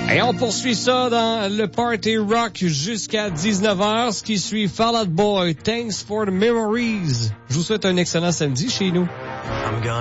Et on poursuit ça dans le Party Rock jusqu'à 19h, ce qui suit Fall Out Boy, Thanks for the Memories. Je vous souhaite un excellent samedi chez nous.